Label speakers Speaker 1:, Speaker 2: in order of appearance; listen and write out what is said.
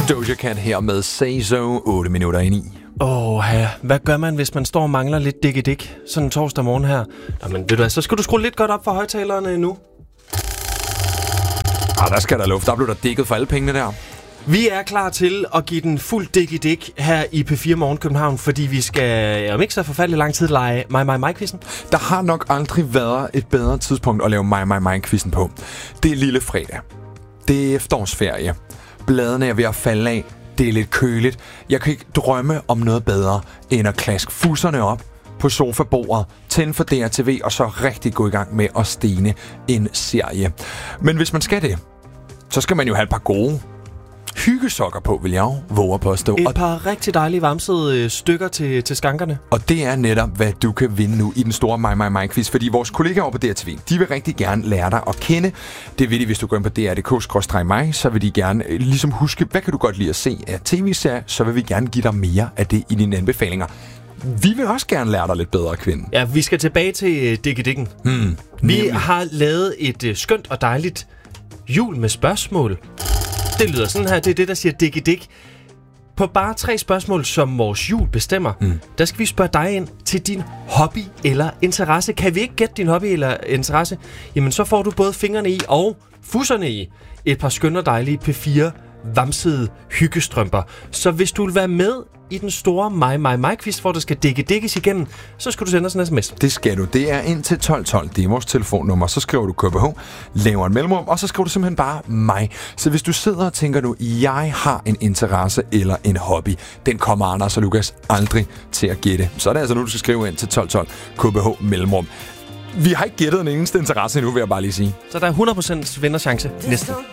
Speaker 1: Doja Cat her med Say So, 8 minutter ind i.
Speaker 2: Hvad gør man, hvis man står og mangler lidt diggedik sådan en torsdag morgen her? Jamen, ved du hvad, så skal du skrue lidt godt op for højtalerne nu.
Speaker 1: Der skal der luft. Der blev der dækket for alle pengene der.
Speaker 2: Vi er klar til at give den fuld diggedik her i P4 Morgen København, fordi vi skal om ikke så forfærdelig lang tid lege mig-quizzen.
Speaker 1: Der har nok aldrig været et bedre tidspunkt at lave mig-quizzen på. Det er lille fredag. Det er efterårsferie. Bladene er ved at falde af. Det er lidt køligt. Jeg kan ikke drømme om noget bedre, end at klaske fusserne op på sofabordet, tænde for DRTV, og så rigtig gå i gang med at stene en serie. Men hvis man skal det, så skal man jo have et par gode hyggesokker på, vil jeg jo våge at påstå.
Speaker 2: Et par rigtig dejlige varmsede stykker til skankerne.
Speaker 1: Og det er netop, hvad du kan vinde nu i den store mig-quiz, fordi vores kollegaer over på DRTV, de vil rigtig gerne lære dig at kende. Det vil de, hvis du går ind på dr.dk/mig, så vil de gerne ligesom huske, hvad kan du godt lide at se af tv-serier, så vil vi gerne give dig mere af det i dine anbefalinger. Vi vil også gerne lære dig lidt bedre at kvinde.
Speaker 2: Ja, vi skal tilbage til digge-dikken. Vi har lavet et skønt og dejligt jul med spørgsmål. Det lyder sådan her, det er det, der siger digge-dik. På bare 3 spørgsmål, som vores jul bestemmer, der skal vi spørge dig ind til din hobby eller interesse. Kan vi ikke gætte din hobby eller interesse, jamen så får du både fingrene i og fusserne i et par skønne og dejlige P4 vamsede hyggestrømper. Så hvis du vil være med i den store mig-quiz, hvor der skal digge-dikkes igennem, så skal du sende os en sms.
Speaker 1: Det skal du. Det er ind til 1212. Det er vores telefonnummer. Så skriver du KBH, laver en mellemrum, og så skriver du simpelthen bare mig. Så hvis du sidder og tænker nu, jeg har en interesse eller en hobby, den kommer Anders og Lukas aldrig til at gætte. Så er det altså nu, du skal skrive ind til 1212. KBH mellemrum. Vi har ikke gættet den eneste interesse endnu, vil jeg bare lige sige.
Speaker 2: Så der er 100% vinderchance næsten.